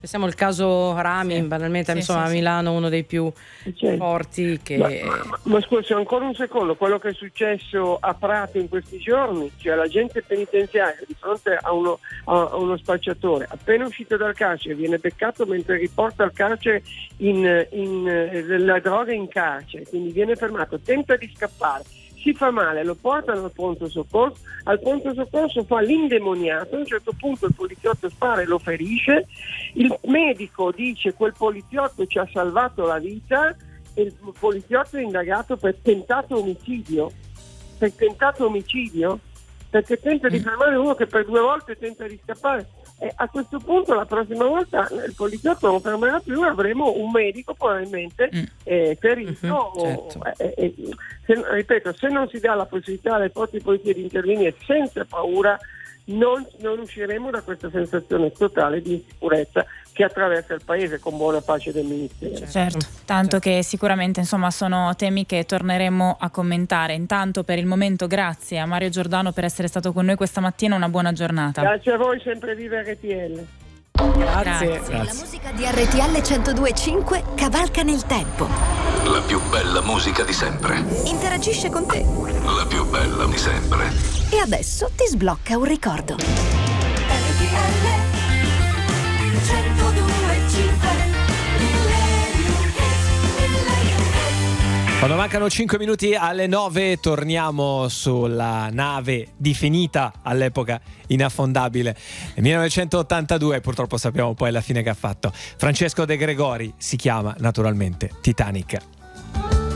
Pensiamo al caso Rami, banalmente, insomma, a Milano uno dei più forti che... Ma scusi, ancora un secondo, quello che è successo a Prato in questi giorni, cioè l'agente penitenziario di fronte a uno spacciatore appena uscito dal carcere viene beccato mentre riporta al carcere la droga in carcere, quindi viene fermato, tenta di scappare, si fa male, lo portano al pronto soccorso fa l'indemoniato, a un certo punto il poliziotto spara e lo ferisce, il medico dice quel poliziotto ci ha salvato la vita e il poliziotto è indagato per tentato omicidio, perché tenta di fermare uno che per 2 volte tenta di scappare. E a questo punto la prossima volta il poliziotto non fermerà più, avremo un medico probabilmente ferito. Ripeto, se non si dà la possibilità alle forze di polizia di intervenire senza paura, non usciremo da questa sensazione totale di insicurezza che attraversa il paese, con buona pace del Ministero. Certo, tanto che sicuramente insomma sono temi che torneremo a commentare. Intanto per il momento grazie a Mario Giordano per essere stato con noi questa mattina, una buona giornata. Grazie a voi, sempre viva RTL. Grazie. La musica di RTL 102.5 cavalca nel tempo. La più bella musica di sempre. Interagisce con te. La più bella di sempre. E adesso ti sblocca un ricordo. RTL 102.5. Quando mancano 5 minuti alle 9 torniamo sulla nave definita all'epoca inaffondabile 1982, purtroppo sappiamo poi la fine che ha fatto. Francesco De Gregori, si chiama naturalmente Titanic.